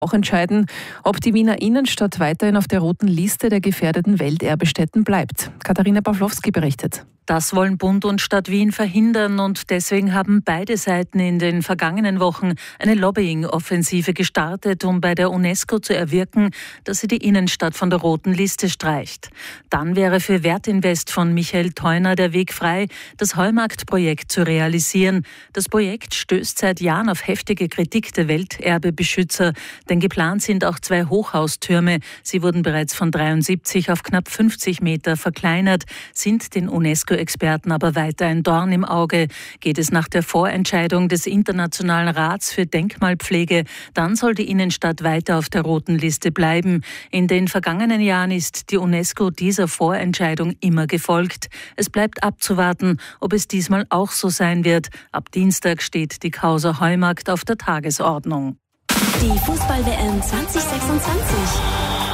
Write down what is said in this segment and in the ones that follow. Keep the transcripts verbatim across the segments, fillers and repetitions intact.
auch entscheiden, ob die Wiener Innenstadt weiterhin auf der roten Liste der gefährdeten Welterbestätten bleibt. Katharina Pawlowski berichtet. Das wollen Bund und Stadt Wien verhindern und deswegen haben beide Seiten in den vergangenen Wochen eine Lobbying-Offensive gestartet, um bei der UNESCO zu erwirken, dass sie die Innenstadt von der roten Liste streicht. Dann wäre für Wertinvest von Michael Theuner der Weg frei, das Heumarkt-Projekt zu realisieren. Das Projekt stößt seit Jahren auf heftige Kritik der Welterbebeschützer, denn geplant sind auch zwei Hochhaustürme. Sie wurden bereits von dreiundsiebzig auf knapp fünfzig Meter verkleinert, sind den UNESCO-Experten aber weiter ein Dorn im Auge. Geht es nach der Vorentscheidung des Internationalen Rats für Denkmalpflege, dann soll die Innenstadt weiter auf der roten Liste bleiben. In den vergangenen Jahren ist die UNESCO dieser Vorentscheidung immer gefolgt. Es bleibt abzuwarten, ob es diesmal auch so sein wird. Ab Dienstag steht die Causa Heumarkt auf der Tagesordnung. Die Fußball-W M zwanzig sechsundzwanzig.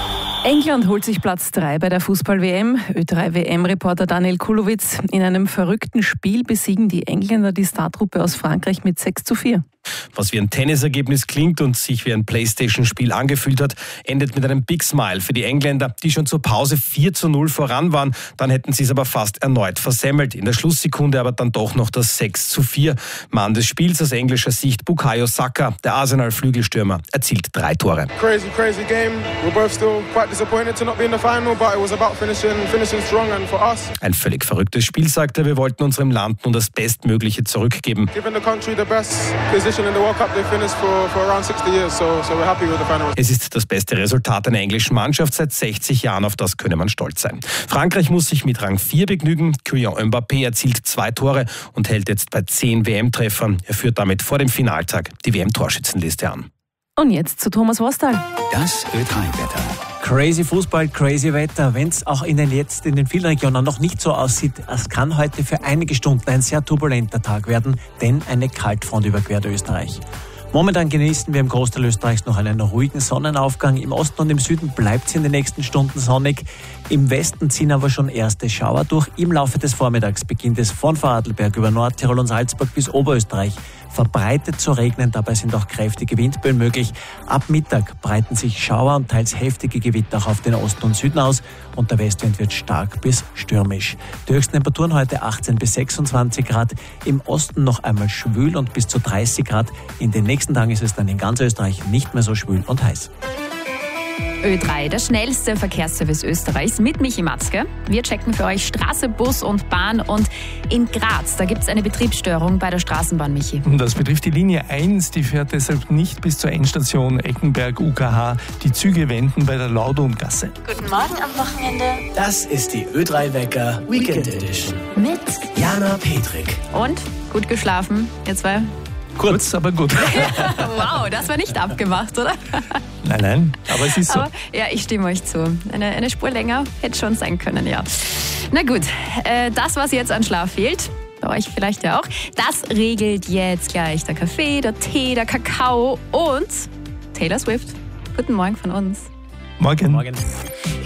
England holt sich Platz drei bei der Fußball-W M. Ö drei W M-Reporter Daniel Kulowitz. In einem verrückten Spiel besiegen die Engländer die Startruppe aus Frankreich mit sechs zu vier. Was wie ein Tennisergebnis klingt und sich wie ein Playstation-Spiel angefühlt hat, endet mit einem Big Smile für die Engländer, die schon zur Pause vier zu null voran waren. Dann hätten sie es aber fast erneut versemmelt. In der Schlusssekunde aber dann doch noch das sechs zu vier. Mann des Spiels aus englischer Sicht Bukayo Saka, der Arsenal-Flügelstürmer, erzielt drei Tore. Crazy, crazy game. We're both still quite disappointed to not be in the final, but it was about finishing, finishing strong and for us. Ein völlig verrücktes Spiel, sagt er. Wir wollten unserem Land nun das Bestmögliche zurückgeben. Given the country the best position in the World Cup, they finished for, for around sixty years, so, so we're happy with the final. Es ist das beste Resultat einer englischen Mannschaft seit sechzig Jahren, auf das könne man stolz sein. Frankreich muss sich mit Rang vier begnügen. Kylian Mbappé erzielt zwei Tore und hält jetzt bei zehn W M-Treffern. Er führt damit vor dem Finaltag die W M-Torschützenliste an. Und jetzt zu Thomas Worstal. Das Ö drei Wetter. Crazy Fußball, crazy Wetter. Wenn es auch in den jetzt in den vielen Regionen noch nicht so aussieht, es kann heute für einige Stunden ein sehr turbulenter Tag werden, denn eine Kaltfront überquert Österreich. Momentan genießen wir im Großteil Österreichs noch einen ruhigen Sonnenaufgang. Im Osten und im Süden bleibt es in den nächsten Stunden sonnig. Im Westen ziehen aber schon erste Schauer durch. Im Laufe des Vormittags beginnt es von Vorarlberg über Nordtirol und Salzburg bis Oberösterreich verbreitet zu regnen. Dabei sind auch kräftige Windböen möglich. Ab Mittag breiten sich Schauer und teils heftige Gewitter auch auf den Osten und Süden aus und der Westwind wird stark bis stürmisch. Die höchsten Temperaturen heute achtzehn bis sechsundzwanzig Grad. Im Osten noch einmal schwül und bis zu dreißig Grad. In den nächsten Tagen ist es dann in ganz Österreich nicht mehr so schwül und heiß. Ö drei, der schnellste Verkehrsservice Österreichs mit Michi Matzke. Wir checken für euch Straße, Bus und Bahn. Und in Graz, da gibt es eine Betriebsstörung bei der Straßenbahn, Michi. Das betrifft die Linie eins, die fährt deshalb nicht bis zur Endstation Eckenberg-U K H. Die Züge wenden bei der Laudongasse. Guten Morgen am Wochenende. Das ist die Ö drei Wecker Weekend Edition. Mit Jana Petrik. Und? Gut geschlafen, ihr zwei? Kurz, aber gut. Wow, das war nicht abgemacht, oder? Nein, nein, aber es ist so. Aber, ja, ich stimme euch zu. Eine, eine Spur länger hätte schon sein können, ja. Na gut, äh, das, was jetzt an Schlaf fehlt, bei euch vielleicht ja auch, das regelt jetzt gleich der Kaffee, der Tee, der Kakao und Taylor Swift. Guten Morgen von uns. Morgen. Morgen.